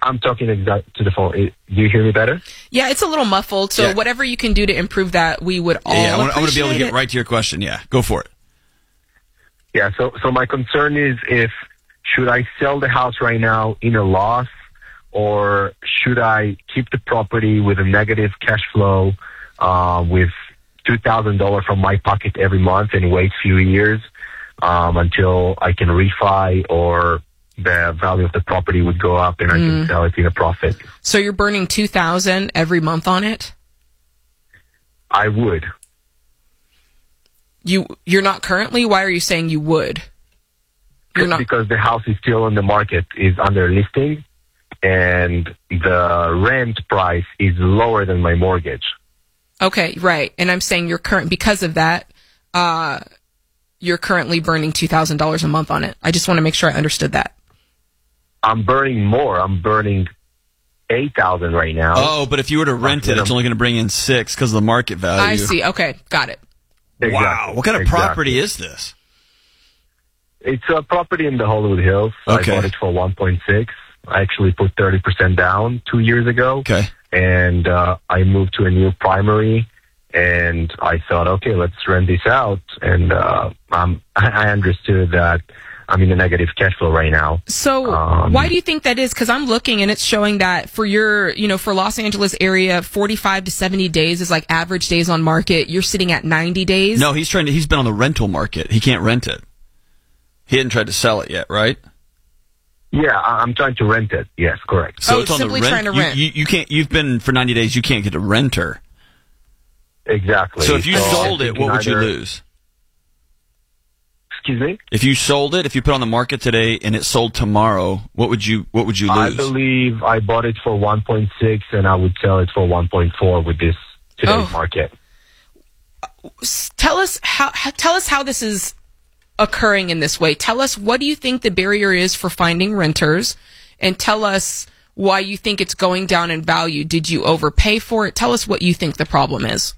I'm talking exact to the phone. Do you hear me better? Yeah, it's a little muffled. So whatever you can do to improve that, we would all I want to be able to get it. right to your question. Yeah, go for it. Yeah, so my concern is should I sell the house right now in a loss, or should I keep the property with a negative cash flow with $2,000 from my pocket every month and wait a few years until I can refi or the value of the property would go up and I can sell it in a profit? So you're burning $2,000 every month on it? I would. You're not currently? Why are you saying you would? You're not, because the house is still on the market, is under listing, and the rent price is lower than my mortgage. Okay, right. And I'm saying because of that, you're currently burning $2,000 a month on it. I just want to make sure I understood that. I'm burning more. I'm burning $8,000 right now. Oh, but if you were to rent it, it's only going to bring in $6,000 because of the market value. I see. Okay, got it. Exactly. Wow. What kind of property is this? It's a property in the Hollywood Hills. Okay. I bought it for 1.6. I actually put 30% down 2 years ago. Okay. And I moved to a new primary, and I thought, okay, let's rent this out. And I understood that I'm in a negative cash flow right now. So why do you think that is? Because I'm looking and it's showing that for for Los Angeles area, 45 to 70 days is like average days on market. You're sitting at 90 days. No, he's been on the rental market. He can't rent it. He hadn't tried to sell it yet, right? Yeah, I'm trying to rent it. Yes, correct. So it's on simply the rent. trying to rent. You can't. You've been for 90 days. You can't get a renter. Exactly. So if you sold it, what would you lose? Excuse me? If you sold it, if you put it on the market today and it sold tomorrow, what would you lose? I believe I bought it for 1.6 and I would sell it for 1.4 with this today's market. Tell us how this is occurring in this way. Tell us, what do you think the barrier is for finding renters, and tell us why you think it's going down in value. Did you overpay for it? Tell us what you think the problem is.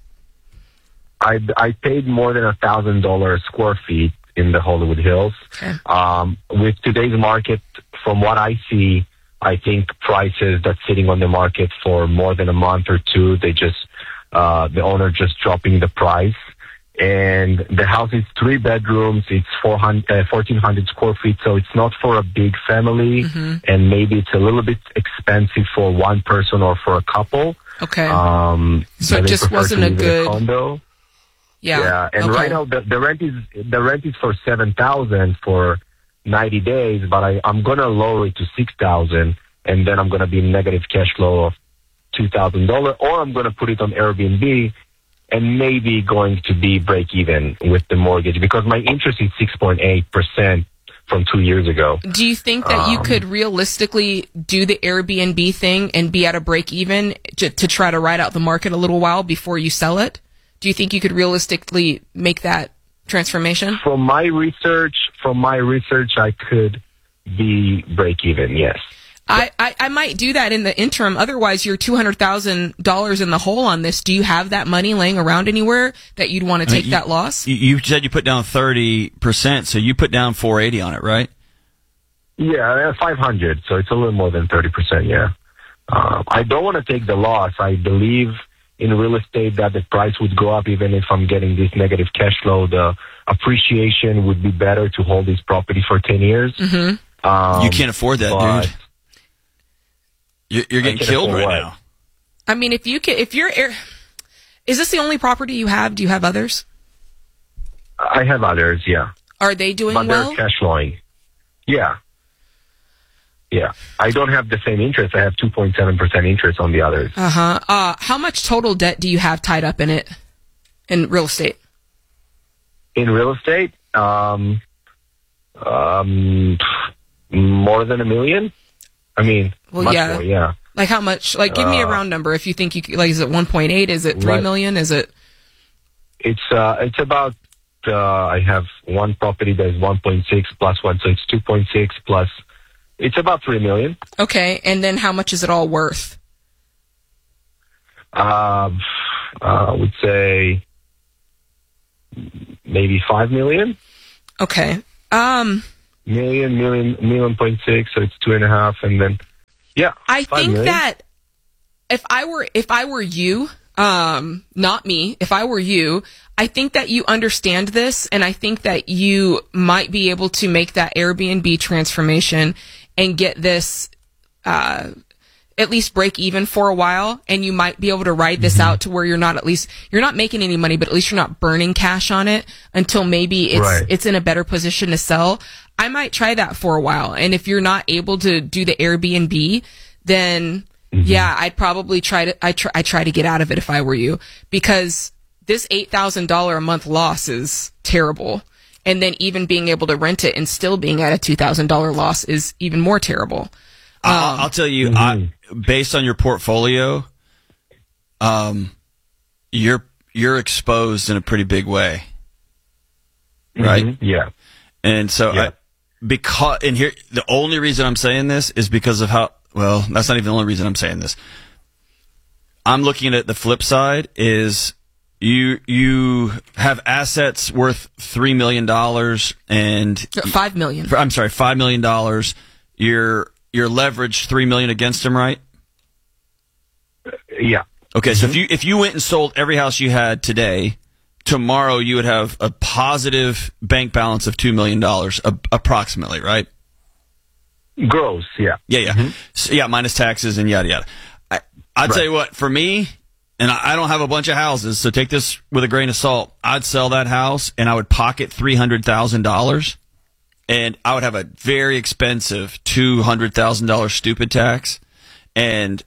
I paid more than $1,000 square feet in the Hollywood Hills. Okay. With today's market, from what I see, I think prices that's sitting on the market for more than a month or two, the owner just dropping the price. And the house is 3 bedrooms. It's 1,400 square feet, so it's not for a big family. Mm-hmm. And maybe it's a little bit expensive for one person or for a couple. Okay. So it just wasn't a good condo. Yeah. And right now the rent is for $7,000 for 90 days, but I'm gonna lower it to $6,000, and then I'm gonna be in negative cash flow of $2,000, or I'm gonna put it on Airbnb and maybe going to be break even with the mortgage because my interest is 6.8% from 2 years ago. Do you think that you could realistically do the Airbnb thing and be at a break even to try to ride out the market a little while before you sell it? Do you think you could realistically make that transformation? From my research, I could be break even, yes. I might do that in the interim. Otherwise, you're $200,000 in the hole on this. Do you have that money laying around anywhere that you'd want to take that loss? You said you put down 30%, so you put down $480 on it, right? Yeah, 500. So it's a little more than 30%. Yeah. I don't want to take the loss. I believe in real estate that the price would go up even if I'm getting this negative cash flow. The appreciation would be better to hold this property for 10 years. Mm-hmm. You can't afford that, dude. You're getting killed right now. I mean, is this the only property you have? Do you have others? I have others, yeah. Are they doing well? But they're cash flowing. Yeah. Yeah. I don't have the same interest. I have 2.7% interest on the others. How much total debt do you have tied up in it, in real estate? In real estate, more than $1 million. I mean, much more, yeah. Like how much? Like, give me a round number. If you think is it 1.8? Is it 3 million? Is it? It's about. I have one property that is 1.6 plus one, so it's 2.6 plus. It's about 3 million. Okay, and then how much is it all worth? I would say maybe 5 million. Okay. Million point six, so it's 2.5, and then Yeah. I 5 think million. that if I were you, not me, if I were you, I think that you understand this, and I think that you might be able to make that Airbnb transformation and get this, at least break even for a while, and you might be able to ride this out to where you're not making any money, but at least you're not burning cash on it until maybe it's in a better position to sell. I might try that for a while. And if you're not able to do the Airbnb, then yeah, I'd probably try to get out of it if I were you, because this $8,000 a month loss is terrible. And then even being able to rent it and still being at a $2,000 loss is even more terrible. I'll tell you, based on your portfolio, you're exposed in a pretty big way, right? Yeah. And so, the only reason I'm saying this is because of how. Well, that's not even the only reason I'm saying this. I'm looking at the flip side is you have assets worth $3 million and $5 million. I'm sorry, $5 million. You're leveraged $3 million against them, right? Yeah. Okay, so if you went and sold every house you had today, tomorrow you would have a positive bank balance of $2 million, approximately, right? Gross, yeah. Yeah. So, minus taxes and yada yada. I'd tell you what, for me, and I don't have a bunch of houses, so take this with a grain of salt. I'd sell that house and I would pocket $300,000, and I would have a very expensive $200,000 stupid tax. And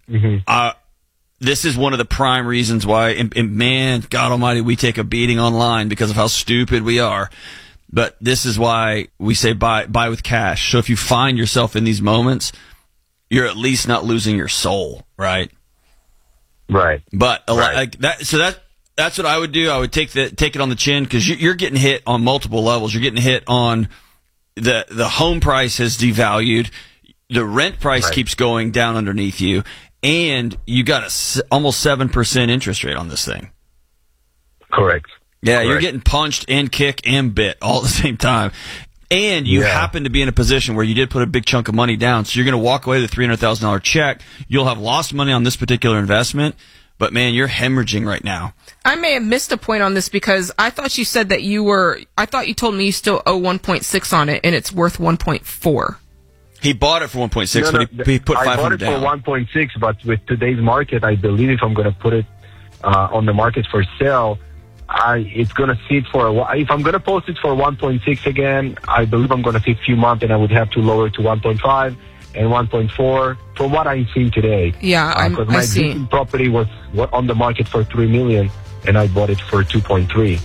this is one of the prime reasons why, and man, God Almighty, we take a beating online because of how stupid we are. But this is why we say buy with cash. So if you find yourself in these moments, you're at least not losing your soul, right? Right. But that's what I would do. I would take it on the chin, because you're getting hit on multiple levels. You're getting hit on the home price has devalued, the rent price keeps going down underneath you, and you got almost 7% interest rate on this thing. Correct. Yeah, you're getting punched and kicked and bit all at the same time. And you happen to be in a position where you did put a big chunk of money down, so you're going to walk away with a $300,000 check. You'll have lost money on this particular investment, but man, you're hemorrhaging right now. I may have missed a point on this, because I thought you said that I thought you told me you still owe 1.6 on it, and it's worth 1.4. He bought it for 1.6, but he put 500 down. I bought it for 1.6, but with today's market, I believe if I'm going to put it on the market for sale, it's going to sit for a while. If I'm going to post it for 1.6 again, I believe I'm going to take a few months, and I would have to lower it to 1.5 and 1.4 from what I'm seeing today. Yeah, because my existing property was on the market for $3 million, and I bought it for 2.3.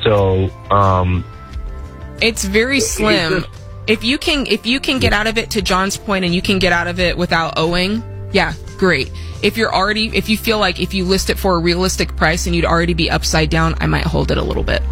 So it's very slim. If you can get out of it, to John's point, and you can get out of it without owing, yeah, great. If you feel like if you list it for a realistic price and you'd already be upside down, I might hold it a little bit.